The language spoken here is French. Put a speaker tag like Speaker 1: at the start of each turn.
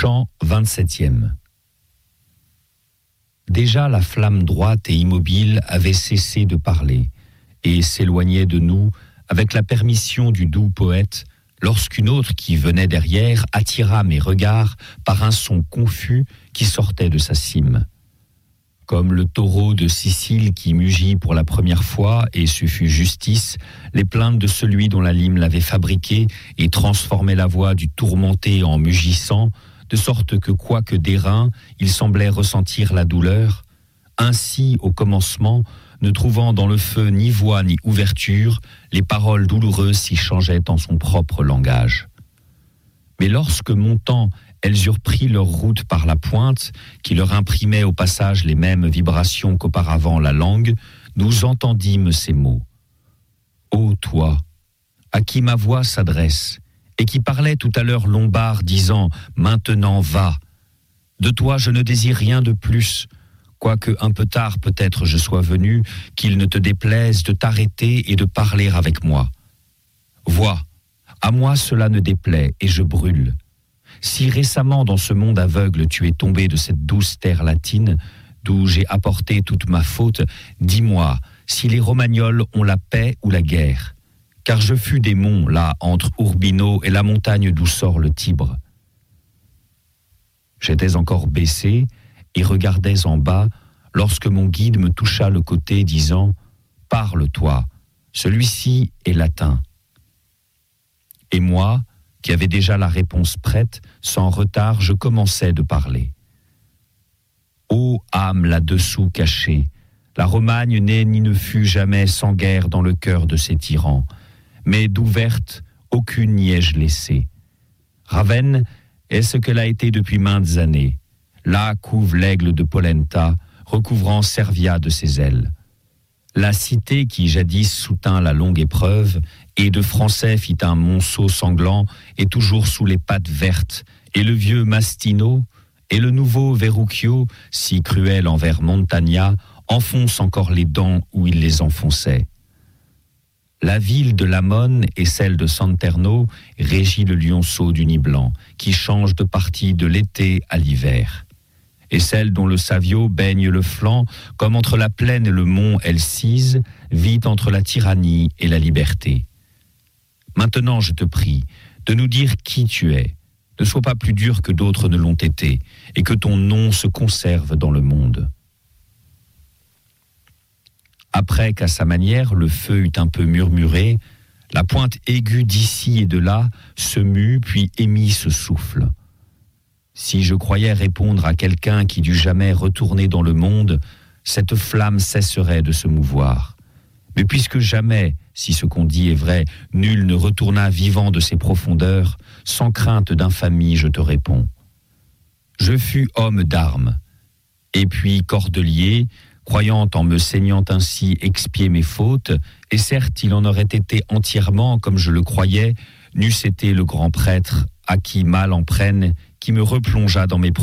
Speaker 1: Chant 27e. Déjà la flamme droite et immobile avait cessé de parler et s'éloignait de nous avec la permission du doux poète lorsqu'une autre qui venait derrière attira mes regards par un son confus qui sortait de sa cime. Comme le taureau de Sicile qui mugit pour la première fois, et ce fut justice, les plaintes de celui dont la lime l'avait fabriqué et transformait la voix du tourmenté en mugissant, de sorte que quoique d'airain, il semblait ressentir la douleur. Ainsi, au commencement, ne trouvant dans le feu ni voix ni ouverture, les paroles douloureuses s'y changeaient en son propre langage. Mais lorsque montant, elles eurent pris leur route par la pointe, qui leur imprimait au passage les mêmes vibrations qu'auparavant la langue, nous entendîmes ces mots. Ô toi, à qui ma voix s'adresse, et qui parlait tout à l'heure lombard, disant « Maintenant va ». De toi je ne désire rien de plus, quoique un peu tard peut-être je sois venu, qu'il ne te déplaise de t'arrêter et de parler avec moi. Vois, à moi cela ne déplaît, et je brûle. Si récemment dans ce monde aveugle tu es tombé de cette douce terre latine, d'où j'ai apporté toute ma faute, dis-moi si les Romagnols ont la paix ou la guerre. Car je fus des monts, là, entre Urbino et la montagne d'où sort le Tibre. J'étais encore baissé et regardais en bas lorsque mon guide me toucha le côté, disant « Parle, toi, celui-ci est latin. » Et moi, qui avait déjà la réponse prête, sans retard, je commençais de parler. Ô âme là-dessous cachée, la Romagne n'est ni ne fut jamais sans guerre dans le cœur de ses tyrans, mais d'ouverte, aucune n'y ai-je laissé. Ravenne est ce qu'elle a été depuis maintes années. Là couve l'aigle de Polenta, recouvrant Servia de ses ailes. La cité qui jadis soutint la longue épreuve, et de Français fit un monceau sanglant, est toujours sous les pattes vertes, et le vieux Mastino, et le nouveau Verrucchio, si cruel envers Montagna, enfonce encore les dents où il les enfonçait. La ville de Lamone et celle de Santerno régit le lionceau du nid blanc, qui change de partie de l'été à l'hiver. Et celle dont le Savio baigne le flanc, comme entre la plaine et le mont Elsise, vit entre la tyrannie et la liberté. Maintenant, je te prie, de nous dire qui tu es. Ne sois pas plus dur que d'autres ne l'ont été, et que ton nom se conserve dans le monde. Après qu'à sa manière le feu eut un peu murmuré, la pointe aiguë d'ici et de là se mut puis émit ce souffle. Si je croyais répondre à quelqu'un qui dût jamais retourner dans le monde, cette flamme cesserait de se mouvoir. Mais puisque jamais, si ce qu'on dit est vrai, nul ne retourna vivant de ses profondeurs, sans crainte d'infamie, je te réponds. Je fus homme d'armes, et puis cordelier, croyant en me saignant ainsi expier mes fautes, et certes il en aurait été entièrement comme je le croyais, n'eût été le grand prêtre, à qui mal en prenne, qui me replongea dans mes